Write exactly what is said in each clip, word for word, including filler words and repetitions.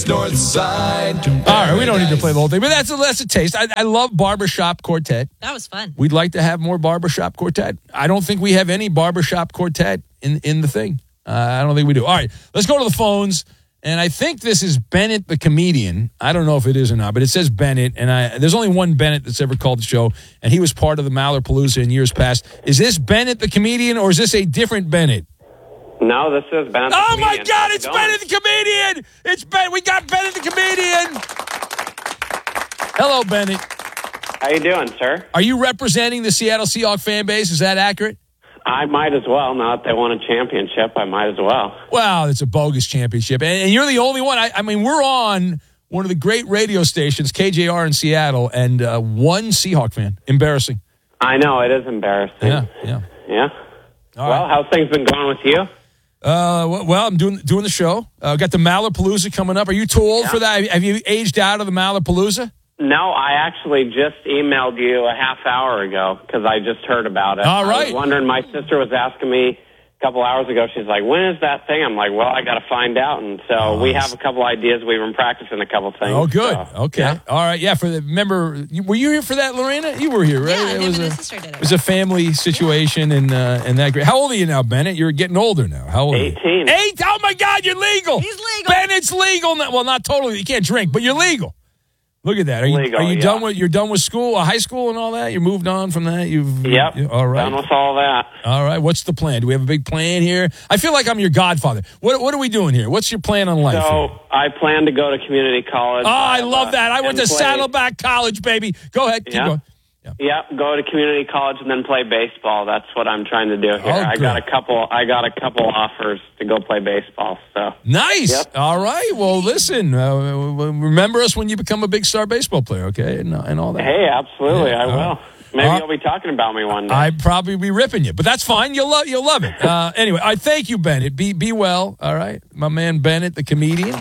North Side. All right, we don't need to play the whole thing, but that's a, that's a taste. I, I love Barbershop Quartet. That was fun. We'd like to have more Barbershop Quartet. I don't think we have any Barbershop Quartet in, in the thing. Uh, I don't think we do. All right, let's go to the phones. And I think this is Bennett the comedian. I don't know if it is or not, but it says Bennett. And I, there's only one Bennett that's ever called the show, and he was part of the Mallerpalooza in years past. Is this Bennett the comedian, or is this a different Bennett? No, this is Bennett the oh, comedian. my God, How's it's it Bennett the comedian. It's Ben. We got Bennett the comedian. Hello, Bennett. How you doing, sir? Are you representing the Seattle Seahawks fan base? Is that accurate? I might as well. Now that they won a championship, I might as well. Well, it's a bogus championship. And, and you're the only one. I, I mean, we're on one of the great radio stations, K J R in Seattle, and uh, one Seahawk fan. Embarrassing. I know. It is embarrassing. Yeah, yeah. Yeah? All well, right. how's things been going with you? Uh, well, I'm doing doing the show. Uh, got the Mallerpalooza coming up. Are you too old Yeah. for that? Have you aged out of the Mallerpalooza? No, I actually just emailed you a half hour ago because I just heard about it. All I right. was wondering, my sister was asking me a couple hours ago, she's like, when is that thing? I'm like, well, I got to find out. And so Oh, we have a couple ideas. We've been practicing a couple things. Oh, good. So, Okay. yeah. All right. Yeah. For the remember, you, were you here for that, Lorena? You were here, right? Yeah, it him was and a, his sister did it. It was a family situation, and uh, and that great. How old are you now, Bennett? You're getting older now. How old? eighteen. Are you? Eight. Oh my God, you're legal. He's legal. Bennett's legal. now. Well, not totally. You can't drink, but you're legal. Look at that. Are you Legal, are you yeah. done with you're done with school, uh, high school, and all that? You moved on from that. You've Yep. you- all right. Done with all that. All right. What's the plan? Do we have a big plan here? I feel like I'm your godfather. What What are we doing here? What's your plan on life? here? So I plan to go to community college. Oh, I uh, love that. I went to and play- Saddleback College, baby. Go ahead. Keep Yeah. going. Yep, go to community college and then play baseball. That's what I'm trying to do here. Oh, I got a good. couple. I got a couple offers to go play baseball. So Nice. Yep. All right. Well, listen, uh, remember us when you become a big star baseball player, okay? And, and all that. hey, absolutely, Yeah, I all will. right. Maybe Uh, you'll be talking about me one day. I'd probably be ripping you, but that's fine. You'll love, you'll love it. Uh, anyway, I thank you, Bennett. Be be well. All right, my man Bennett, the comedian.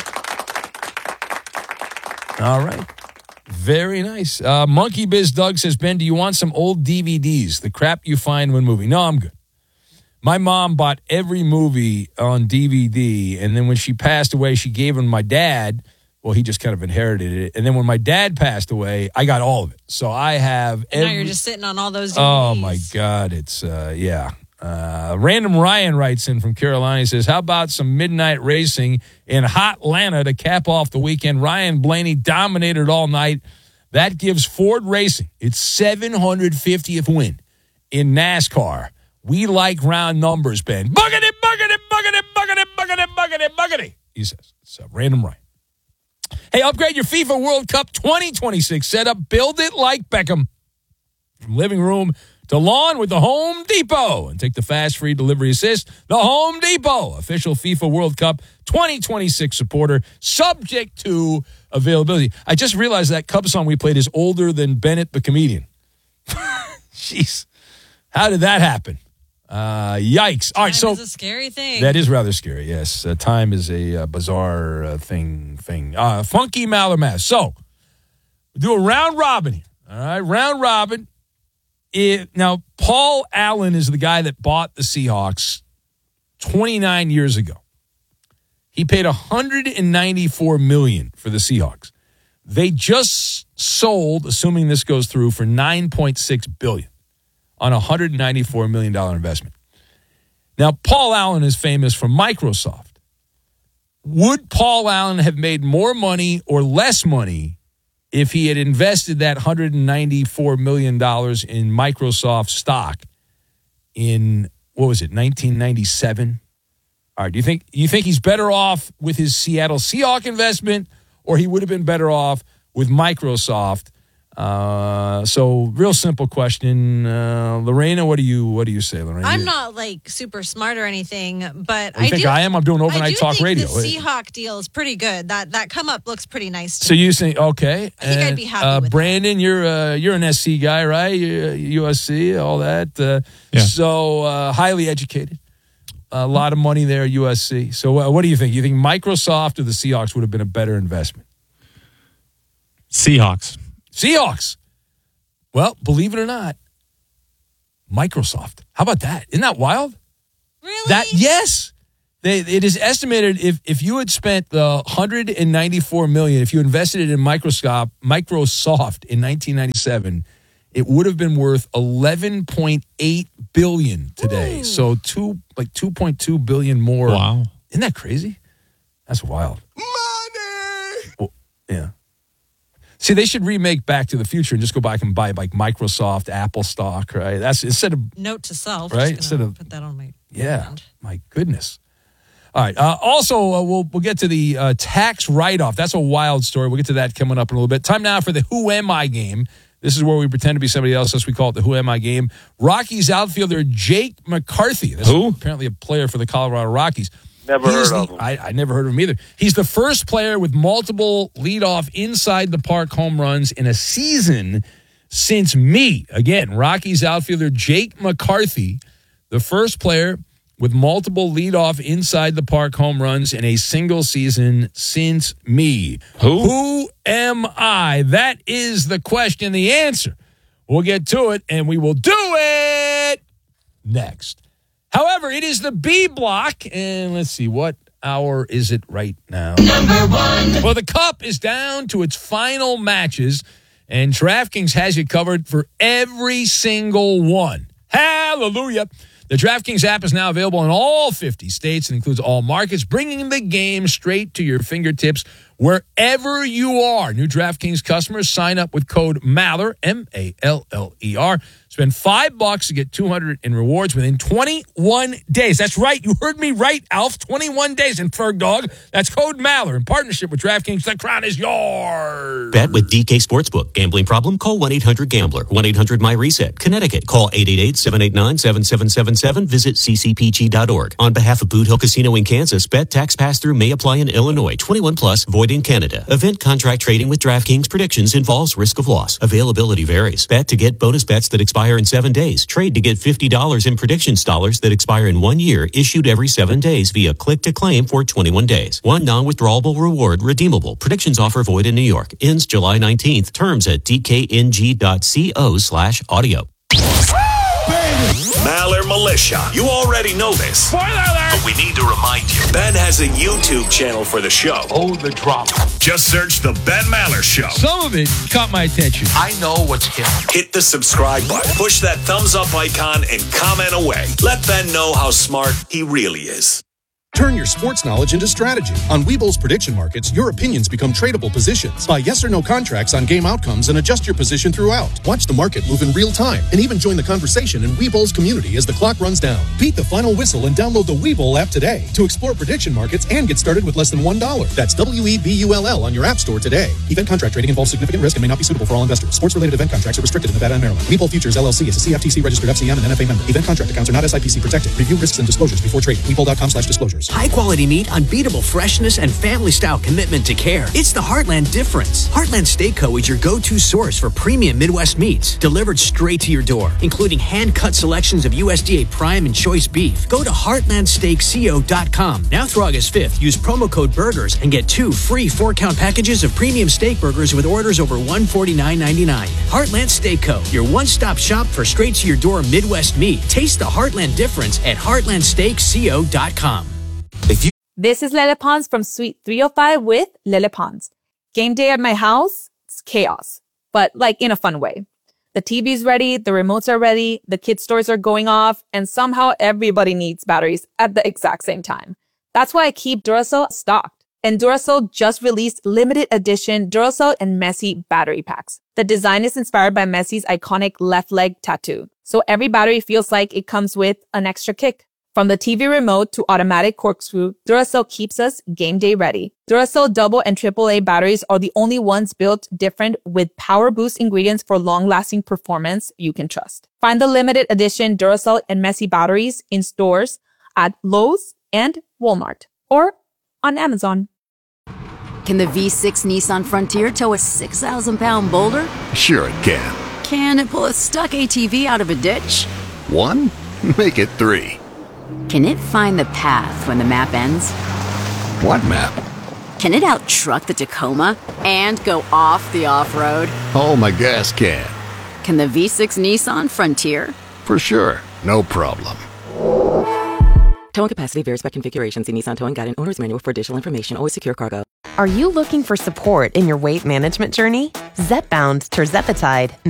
All right, very nice. Uh, Monkey Biz Doug says, Ben, do you want some old D V Ds? The crap you find when moving. No, I'm good. My mom bought every movie on D V D, and then when she passed away, she gave them to my dad. Well, he just kind of inherited it. And then when my dad passed away, I got all of it. So I have And every... now you're just sitting on all those D V Ds. Oh, my God. It's, uh, yeah. Uh, Random Ryan writes in from Carolina. He says, how about some midnight racing in hot Atlanta to cap off the weekend? Ryan Blaney dominated all night. That gives Ford Racing its seven hundred fiftieth win in NASCAR. We like round numbers, Ben. Buggity, buggity, buggity, buggity, buggity, buggity, buggity, he says. It's uh, Random Ryan. Hey, upgrade your FIFA World Cup twenty twenty-six setup. Build it like Beckham. From living room to lawn with the Home Depot. And take the fast free delivery assist. The Home Depot, official FIFA World Cup twenty twenty-six supporter, subject to availability. I just realized that Cubs song we played is older than Bennett the comedian. Jeez. How did that happen? Uh, yikes. All right, Time so is a scary thing. that is rather scary. Yes, uh, time is a uh, bizarre uh, thing. Thing. Uh, funky Maller Mass. So we do a round robin here. All right, round robin. It, now, Paul Allen is the guy that bought the Seahawks twenty-nine years ago. He paid one hundred ninety-four million dollars for the Seahawks. They just sold, assuming this goes through, for nine point six billion dollars on a one hundred ninety-four million dollars investment. Now, Paul Allen is famous for Microsoft. Would Paul Allen have made more money or less money if he had invested that one hundred ninety-four million dollars in Microsoft stock in, what was it, nineteen ninety-seven? All right, do you think you think he's better off with his Seattle Seahawks investment, or he would have been better off with Microsoft? Uh, so, real simple question, uh, Lorena. What do you what do you say, Lorena? I'm not like super smart or anything, but You I think do, I am? I'm doing overnight I do talk think radio. The Seahawk deal is pretty good. That that come up looks pretty nice. To So me. you think okay? I think I'd and, be happy uh, with that. Brandon, you're uh, you're an S C guy, right? You're U S C, all that. Uh, Yeah. So uh, highly educated, a lot of money there, U S C. So uh, what do you think? You think Microsoft or the Seahawks would have been a better investment? Seahawks. Seahawks. Well, believe it or not, Microsoft. How about that? Isn't that wild? Really? That yes, They, it is estimated if, if you had spent the one hundred ninety-four million dollars, if you invested it in Microsoft, Microsoft in nineteen ninety-seven, it would have been worth eleven point eight billion dollars today. Ooh. So two like two point two billion dollars more. Wow. Isn't that crazy? That's wild. Money! Well, yeah. See, they should remake Back to the Future and just go back and buy like Microsoft, Apple stock, right? That's instead of note to self, right? Just Instead of put that on my yeah. hand. My goodness. All right. Uh, also, uh, we'll we'll get to the uh, tax write-off. That's a wild story. We'll get to that coming up in a little bit. Time now for the Who Am I game. This is where we pretend to be somebody else, as we call it the Who Am I game. Rockies outfielder Jake McCarthy. That's Who? Apparently a player for the Colorado Rockies. Never He's heard the, of him. I, I never heard of him either. He's the first player with multiple leadoff inside the park home runs in a season since me. Again, Rockies outfielder Jake McCarthy, the first player with multiple leadoff inside the park home runs in a single season since me. Who? Who am I? That is the question, the answer. We'll get to it, and we will do it next. However, it is the B block, and let's see, what hour is it right now? Number one. Well, the Cup is down to its final matches, and DraftKings has you covered for every single one. Hallelujah. The DraftKings app is now available in all fifty states and includes all markets, bringing the game straight to your fingertips wherever you are. New DraftKings customers sign up with code MALLER, M A L L E R. Spend five bucks to get two hundred in rewards within twenty-one days. That's right. You heard me right, Alf. twenty-one days in Ferg Dog. That's code MALLER in partnership with DraftKings. The crown is yours. Bet with D K Sportsbook. Gambling problem? Call one eight hundred gambler. one eight hundred my reset. Connecticut. Call eight eight eight, seven eight nine, seven seven seven seven. Visit c c p g dot org. On behalf of Boot Hill Casino in Kansas, bet tax pass-through may apply in Illinois. twenty-one plus, void in Canada. Event contract trading with DraftKings predictions involves risk of loss. Availability varies. Bet to get bonus bets that expire in seven days. Trade to get fifty dollars in predictions dollars that expire in one year, issued every seven days via click to claim for twenty-one days. One non-withdrawable reward redeemable. Predictions offer void in New York. Ends July nineteenth. Terms at d k n g dot co slash audio. Maller Militia. You already know this. Spoiler alert! But we need to remind you. Ben has a YouTube channel for the show. Oh, the drama. Just search The Ben Maller Show. Some of it caught my attention. I know what's hip. Hit the subscribe button. Push that thumbs up icon and comment away. Let Ben know how smart he really is. Turn your sports knowledge into strategy. On Weeble's prediction markets, your opinions become tradable positions. Buy yes or no contracts on game outcomes and adjust your position throughout. Watch the market move in real time and even join the conversation in Weeble's community as the clock runs down. Beat the final whistle and download the Weeble app today to explore prediction markets and get started with less than one dollar. That's W E B U L L on your app store today. Event contract trading involves significant risk and may not be suitable for all investors. Sports-related event contracts are restricted in Nevada and Maryland. Weeble Futures, L L C is a C F T C-registered F C M and N F A member. Event contract accounts are not S I P C protected. Review risks and disclosures before trading. Weeble dot com slash disclosures. High-quality meat, unbeatable freshness, and family-style commitment to care. It's the Heartland difference. Heartland Steak Co. is your go-to source for premium Midwest meats, delivered straight to your door, including hand-cut selections of U S D A Prime and Choice beef. Go to heartland steak co dot com. Now through August fifth, use promo code BURGERS and get two free four-count packages of premium steak burgers with orders over one hundred forty-nine ninety-nine. Heartland Steak Co., your one-stop shop for straight-to-your-door Midwest meat. Taste the Heartland difference at heartland steak co dot com. If you This is Lele Pons from Suite three oh five with Lele Pons. Game day at my house, it's chaos, but like in a fun way. The T V's ready, the remotes are ready, the kids' toys are going off, and somehow everybody needs batteries at the exact same time. That's why I keep Duracell stocked. And Duracell just released limited edition Duracell and Messi battery packs. The design is inspired by Messi's iconic left leg tattoo. So every battery feels like it comes with an extra kick. From the T V remote to automatic corkscrew, Duracell keeps us game day ready. Duracell double and triple A batteries are the only ones built different with power boost ingredients for long-lasting performance you can trust. Find the limited edition Duracell and Messi batteries in stores at Lowe's and Walmart or on Amazon. Can the V six Nissan Frontier tow a six thousand pound boulder? Sure it can. Can it pull a stuck A T V out of a ditch? One? Make it three. Can it find the path when the map ends? What map? Can it out-truck the Tacoma and go off the off-road? Oh, my gas can. Can the V six Nissan Frontier? For sure. No problem. Towing capacity varies by configuration. See Nissan Towing Guide and Owner's Manual for additional information. Always secure cargo. Are you looking for support in your weight management journey? Zepbound's tirzepatide